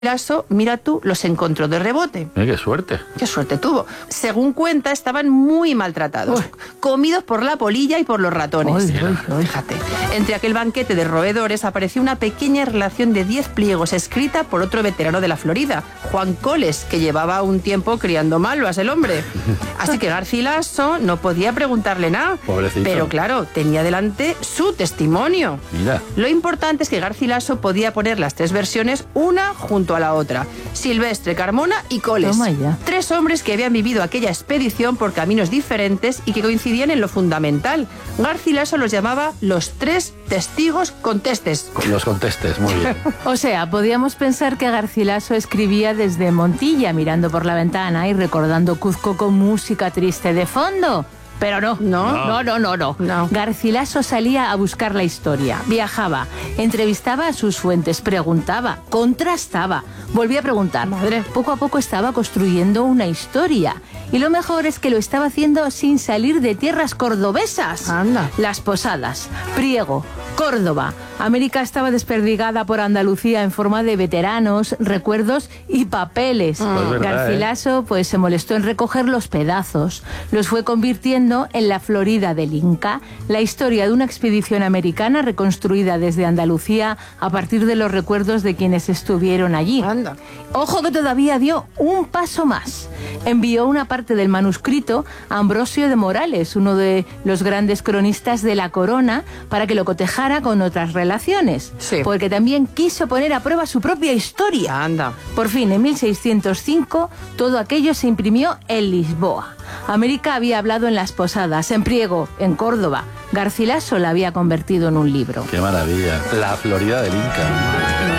Garcilaso, mira tú, los encontró de rebote. ¡Qué suerte! ¡Qué suerte tuvo! Según cuenta, estaban muy maltratados, comidos por la polilla y por los ratones. Fíjate, entre aquel banquete de roedores apareció una pequeña relación de 10 pliegos escrita por otro veterano de la Florida, Juan Coles, que llevaba un tiempo criando malvas el hombre. Así que Garcilaso no podía preguntarle nada. Pobrecito. Pero claro, tenía delante su testimonio. Mira. Lo importante es que Garcilaso podía poner las 3 versiones una junto a la otra. Silvestre, Carmona y Coles. Toma ya. 3 hombres que habían vivido aquella expedición por caminos diferentes y que coincidían en lo fundamental. Garcilaso los llamaba los 3 testigos contestes. Los contestes, muy bien. O sea, podíamos pensar que Garcilaso escribía desde Montilla, mirando por la ventana y recordando Cuzco con música triste de fondo. Pero no. No. Garcilaso salía a buscar la historia, viajaba, entrevistaba a sus fuentes, preguntaba, contrastaba, volvía a preguntar. Madre. Poco a poco estaba construyendo una historia. Y lo mejor es que lo estaba haciendo sin salir de tierras cordobesas. Anda. Las Posadas, Priego, Córdoba. América estaba desperdigada por Andalucía en forma de veteranos, recuerdos y papeles. Pues verdad, Garcilaso pues se molestó en recoger los pedazos. Los fue convirtiendo en la Florida del Inca, la historia de una expedición americana reconstruida desde Andalucía a partir de los recuerdos de quienes estuvieron allí. Anda. Ojo que todavía dio un paso más. Envió una parte del manuscrito a Ambrosio de Morales, uno de los grandes cronistas de la corona, para que lo cotejara con otras relaciones. Sí. Porque también quiso poner a prueba su propia historia. Anda. Por fin, en 1605, todo aquello se imprimió en Lisboa. América había hablado en las Posadas, en Priego, en Córdoba. Garcilaso la había convertido en un libro. ¡Qué maravilla! La Florida del Inca.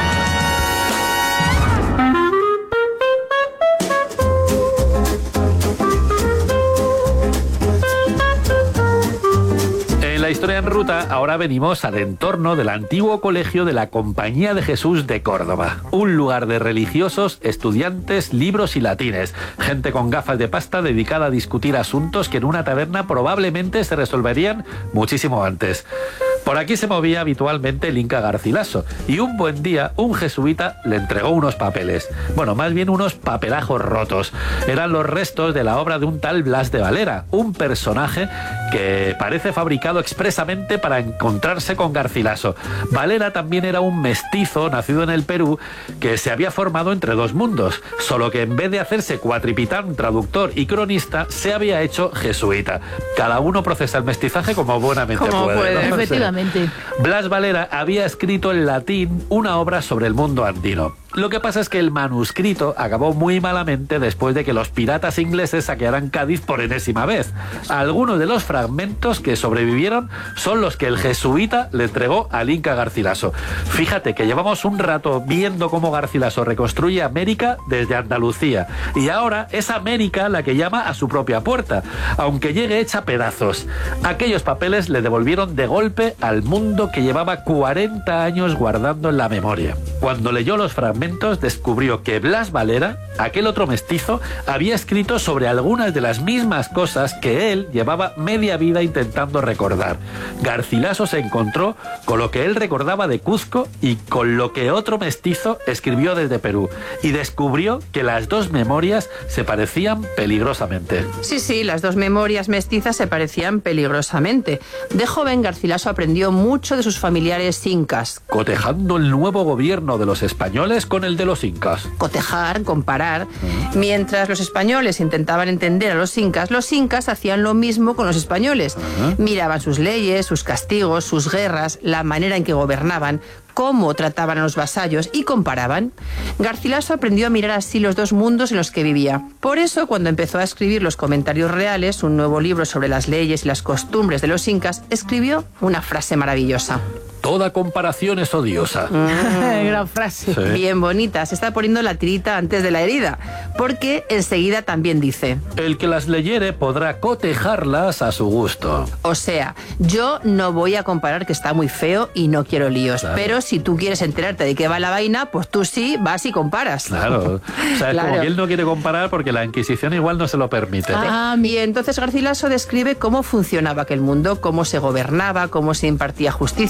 En la historia en ruta, ahora venimos al entorno del antiguo colegio de la Compañía de Jesús de Córdoba. Un lugar de religiosos, estudiantes, libros y latines. Gente con gafas de pasta dedicada a discutir asuntos que en una taberna probablemente se resolverían muchísimo antes. Por aquí se movía habitualmente el Inca Garcilaso y un buen día un jesuita le entregó unos papeles. Bueno, más bien unos papelajos rotos. Eran los restos de la obra de un tal Blas de Valera, un personaje que parece fabricado expresamente para encontrarse con Garcilaso. Valera también era un mestizo nacido en el Perú que se había formado entre 2 mundos, solo que en vez de hacerse cuatripitán, traductor y cronista, se había hecho jesuita. Cada uno procesa el mestizaje como buenamente puede, ¿no? Efectivamente. Blas Valera había escrito en latín una obra sobre el mundo andino. Lo que pasa es que el manuscrito acabó muy malamente después de que los piratas ingleses saquearan Cádiz por enésima vez. Algunos de los fragmentos que sobrevivieron son los que el jesuita le entregó al Inca Garcilaso. Fíjate que llevamos un rato viendo cómo Garcilaso reconstruye América desde Andalucía. Y ahora es América la que llama a su propia puerta, aunque llegue hecha pedazos. Aquellos papeles le devolvieron de golpe al mundo que llevaba 40 años guardando en la memoria. Cuando leyó los fragmentos, descubrió que Blas Valera, aquel otro mestizo, había escrito sobre algunas de las mismas cosas que él llevaba media vida intentando recordar. Garcilaso se encontró con lo que él recordaba de Cuzco y con lo que otro mestizo escribió desde Perú, y descubrió que las 2 memorias se parecían peligrosamente. Sí, las 2 memorias mestizas se parecían peligrosamente. De joven, Garcilaso aprendió mucho de sus familiares incas. Cotejando el nuevo gobierno de los españoles con el de los incas. Cotejar, comparar. Mientras los españoles intentaban entender a los incas hacían lo mismo con los españoles. Miraban sus leyes, sus castigos, sus guerras, la manera en que gobernaban, cómo trataban a los vasallos y comparaban. Garcilaso aprendió a mirar así los 2 mundos en los que vivía. Por eso, cuando empezó a escribir los Comentarios Reales, un nuevo libro sobre las leyes y las costumbres de los incas, escribió una frase maravillosa. Toda comparación es odiosa. Gran frase. Sí. Bien bonita, se está poniendo la tirita antes de la herida, porque enseguida también dice: El que las leyere podrá cotejarlas a su gusto. o sea, yo no voy a comparar, que está muy feo y no quiero líos, Claro. pero si tú quieres enterarte de qué va la vaina, pues tú sí vas y comparas. Claro. O sea, es Claro. como que él no quiere comparar porque la Inquisición igual no se lo permite. Y entonces Garcilaso describe cómo funcionaba aquel mundo, cómo se gobernaba, cómo se impartía justicia, cómo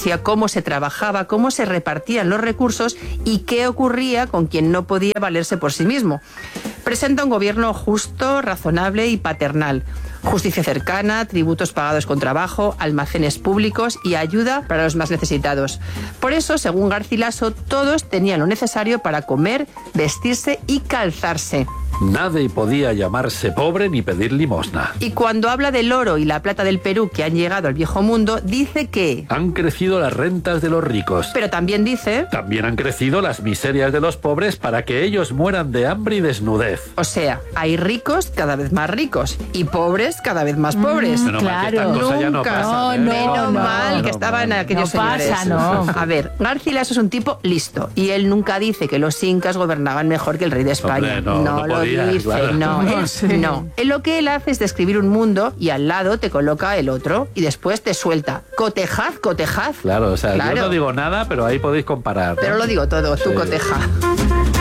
cómo se trabajaba, cómo se repartían los recursos y qué ocurría con quien no podía valerse por sí mismo. Presenta un gobierno justo, razonable y paternal. Justicia cercana, tributos pagados con trabajo, almacenes públicos y ayuda para los más necesitados. Por eso, según Garcilaso, todos tenían lo necesario para comer, vestirse y calzarse. Nadie podía llamarse pobre ni pedir limosna. Y cuando habla del oro y la plata del Perú que han llegado al viejo mundo, dice que... Han crecido las rentas de los ricos. Pero también dice... También han crecido las miserias de los pobres para que ellos mueran de hambre y desnudez. O sea, hay ricos cada vez más ricos y pobres cada vez más pobres. Menos mal que esta cosa ya no pasa, ¿eh? Menos mal que estaban aquellos señores. Pasa, no. A ver, Garcilaso es un tipo listo y él nunca dice que los incas gobernaban mejor que el rey de España. Hombre, no lo podía, dice, claro. no. No. Lo que él hace es describir un mundo y al lado te coloca el otro y después te suelta. Cotejad, cotejad. Claro, o sea, Claro. yo no digo nada, pero ahí podéis comparar, ¿no? Pero lo digo todo, tú Sí. coteja.